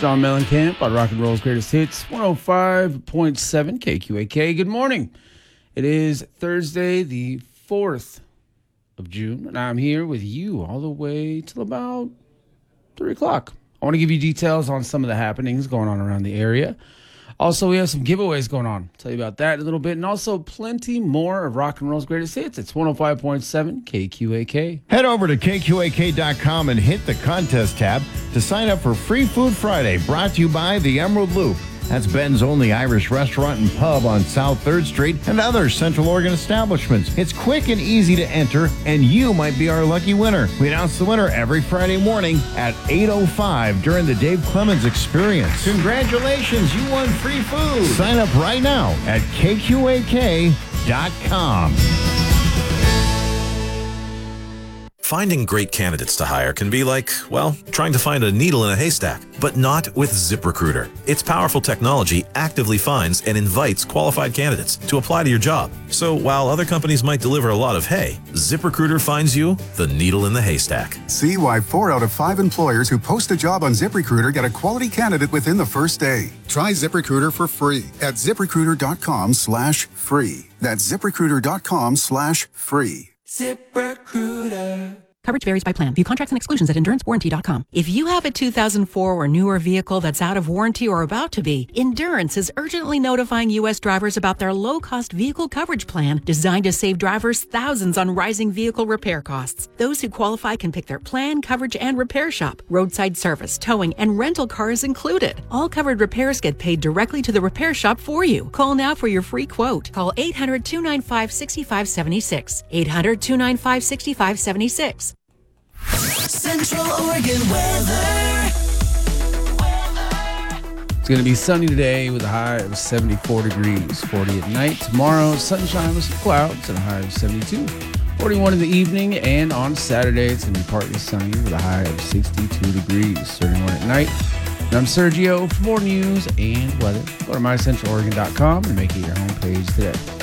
John Mellencamp on Rock and Roll's Greatest Hits, 105.7 KQAK. Good morning. It is Thursday, the 4th of June, and I'm here with you all the way till about 3 o'clock. I want to give you details on some of the happenings going on around the area. Also, we have some giveaways going on. I'll tell you about that in a little bit. And also plenty more of Rock and Roll's Greatest Hits. It's 105.7 KQAK. Head over to KQAK.com and hit the contest tab to sign up for Free Food Friday, brought to you by the Emerald Loop. That's Ben's only Irish restaurant and pub on South 3rd Street and other Central Oregon establishments. It's quick and easy to enter, and you might be our lucky winner. We announce the winner every Friday morning at 8:05 during the Dave Clemens Experience. Congratulations, you won free food. Sign up right now at KQAK.com. Finding great candidates to hire can be like, well, trying to find a needle in a haystack, but not with ZipRecruiter. Its powerful technology actively finds and invites qualified candidates to apply to your job. So while other companies might deliver a lot of hay, ZipRecruiter finds you the needle in the haystack. See why 4 out of 5 employers who post a job on ZipRecruiter get a quality candidate within the first day. Try ZipRecruiter for free at ZipRecruiter.com/free. That's ZipRecruiter.com/free. ZipRecruiter. Coverage varies by plan. View contracts and exclusions at EnduranceWarranty.com. If you have a 2004 or newer vehicle that's out of warranty or about to be, Endurance is urgently notifying U.S. drivers about their low-cost vehicle coverage plan designed to save drivers thousands on rising vehicle repair costs. Those who qualify can pick their plan, coverage, and repair shop. Roadside service, towing, and rental cars included. All covered repairs get paid directly to the repair shop for you. Call now for your free quote. Call 800-295-6576. 800-295-6576. Central Oregon weather. It's going to be sunny today with a high of 74 degrees, 40 at night. Tomorrow, sunshine with some clouds and a high of 72. 41 in the evening, and on Saturday, it's going to be partly sunny with a high of 62 degrees, 31 at night. And I'm Sergio. For more news and weather, go to mycentraloregon.com and make it your homepage today.